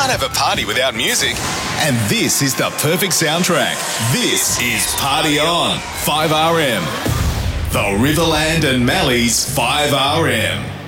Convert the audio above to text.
can't have a party without music. And this is the perfect soundtrack. This is Party On 5RM. The Riverland and Mally's 5RM.